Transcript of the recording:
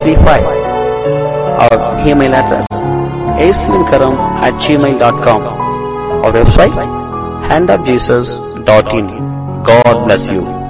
835. Our email address asvinkaram@gmail.com. Our website handofjesus.in. God bless you.